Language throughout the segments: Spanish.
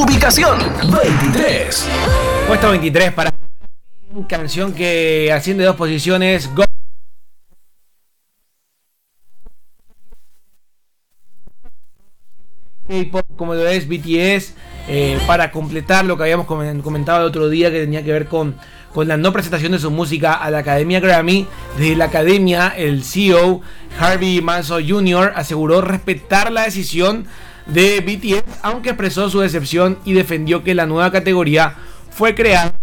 Ubicación 23. Puesto 23 para canción que asciende 2 posiciones. K-pop como lo es BTS, para completar lo que habíamos comentado el otro día, que tenía que ver con la no presentación de su música a la Academia Grammy. Desde la Academia, el CEO Harvey Manso Jr. aseguró respetar la decisión de BTS, aunque expresó su decepción y defendió que la nueva categoría fue creada.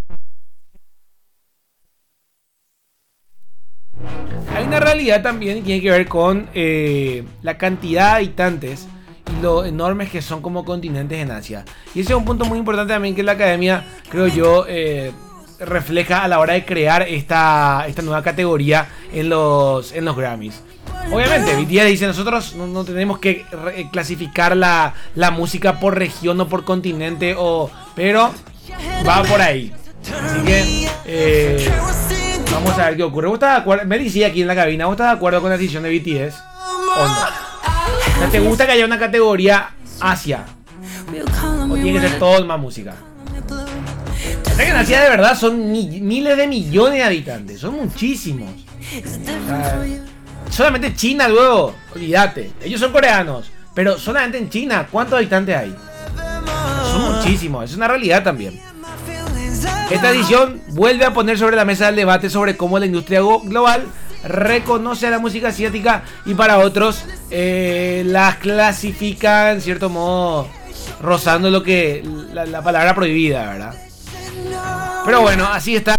Hay una realidad también que tiene que ver con la cantidad de habitantes y lo enormes que son como continentes en Asia. Y ese es un punto muy importante también que la Academia, creo yo, refleja a la hora de crear esta nueva categoría en los Grammys. Obviamente, BTS dice: nosotros no tenemos que clasificar la música por región o por continente, pero va por ahí. Así que vamos a ver qué ocurre. ¿Vos estás de acuerdo? Me decía aquí en la cabina, ¿vos estás de acuerdo con la decisión de BTS o no? ¿Te gusta que haya una categoría Asia? ¿O tiene que ser todo más música? O sea, que en Asia de verdad son miles de millones de habitantes. Son muchísimos. Solamente China luego, olvídate. Ellos son coreanos, pero solamente en China, ¿cuántos habitantes hay? Son muchísimos, es una realidad también. Esta edición vuelve a poner sobre la mesa el debate sobre cómo la industria global reconoce a la música asiática, y para otros las clasifica en cierto modo rozando lo que la palabra prohibida, ¿verdad? Pero bueno, así está.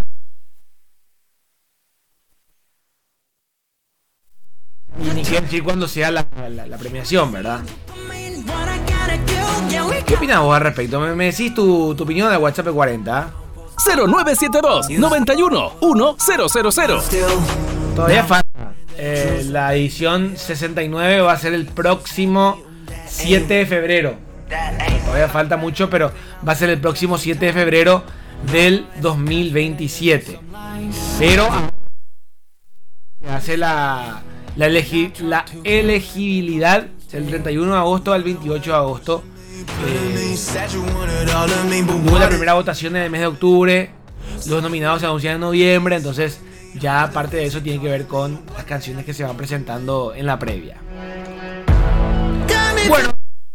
Y ni que decir cuando sea la premiación, ¿verdad? ¿Qué opinas vos al respecto? Me decís tu opinión al WhatsApp 40 0972 91 1000. Todavía falta. La edición 69 va a ser el próximo 7 de febrero. Todavía falta mucho, pero va a ser el próximo 7 de febrero del 2027. Pero hace la elegibilidad del 31 de agosto al 28 de agosto. Hubo la primera votación en el mes de octubre. Los nominados se anuncian en noviembre. Entonces ya aparte de eso tiene que ver con las canciones que se van presentando en la previa. Bueno,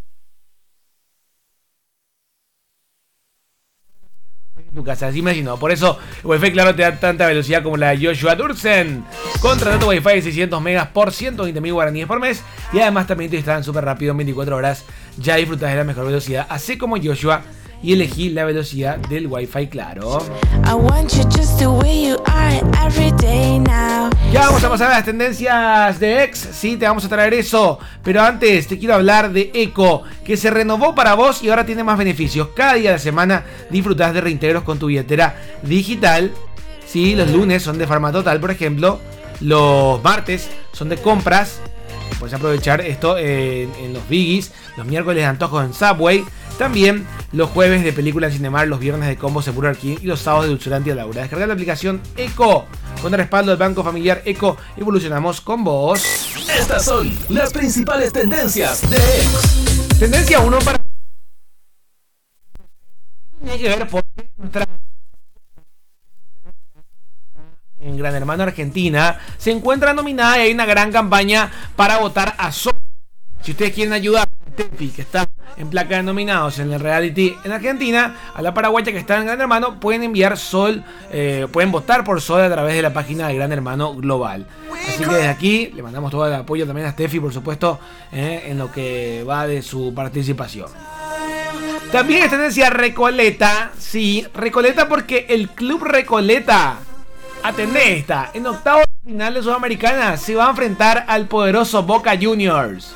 tu casa, así me imagino. Por eso Wi-Fi Claro te da tanta velocidad como la de Joshua Dursen. Contrata tu Wi-Fi de 600 megas por 120.000 guaraníes por mes. Y además también te instalan súper rápido en 24 horas. Ya disfrutas de la mejor velocidad, así como Joshua, y elegí la velocidad del Wi-Fi Claro. Ya vamos a pasar a las tendencias de X. Sí, te vamos a traer eso. Pero antes te quiero hablar de Eco, que se renovó para vos y ahora tiene más beneficios. Cada día de la semana disfrutás de reintegros con tu billetera digital. Sí, los lunes son de Farma Total, por ejemplo. Los martes son de compras. Puedes aprovechar esto en los Biggies. Los miércoles de antojos en Subway. También los jueves de película en Cinemar, los viernes de combos en Burger King y los sábados de Dulzurante a Laura. Descarga la aplicación Eco. Con el respaldo del Banco Familiar Eco, evolucionamos con vos. Estas son las principales tendencias de X. Tendencia 1 para... Tiene que ver por qué nuestra... En Gran Hermano Argentina se encuentra nominada y hay una gran campaña para votar a Sol. Si ustedes quieren ayudar a Tefi, que está en placa de nominados en el reality en Argentina, a la paraguaya que está en Gran Hermano, pueden enviar Sol, pueden votar por Sol a través de la página de Gran Hermano Global. Así que desde aquí le mandamos todo el apoyo también a Steffi, por supuesto, en lo que va de su participación. También es tendencia Recoleta, sí, Recoleta, porque el Club Recoleta, atendé esta, en octavos de final de Sudamericana se va a enfrentar al poderoso Boca Juniors.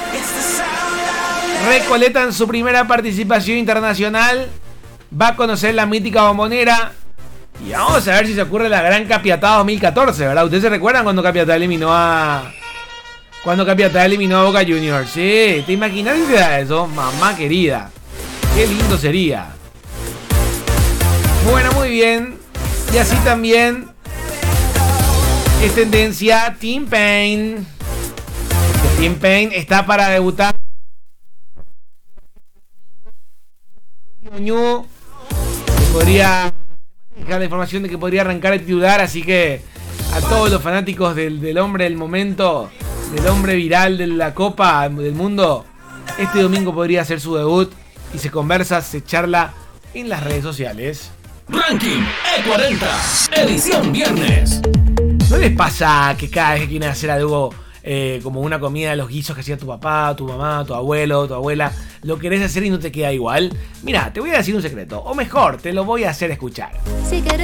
Recoleta, en su primera participación internacional, va a conocer la mítica Bombonera. Y vamos a ver si se ocurre la gran Capiatá 2014, ¿verdad? ¿Ustedes se recuerdan cuando Capiatá eliminó a Boca Juniors? Sí, ¿te imaginas si se da eso? Mamá querida, qué lindo sería. Bueno, muy bien. Y así también es tendencia Team Pain. Team Pain está para debutar Ñu, que podría dejar la información de que podría arrancar el titular, así que a todos los fanáticos del hombre del momento, del hombre viral de la Copa del Mundo, este domingo podría ser su debut y se conversa, se charla en las redes sociales. Ranking E40, edición viernes. ¿No les pasa que cada vez que quieren hacer algo como una comida de los guisos que hacía tu papá, tu mamá, tu abuelo, tu abuela, lo querés hacer y no te queda igual? Mira, te voy a decir un secreto, o mejor, te lo voy a hacer escuchar.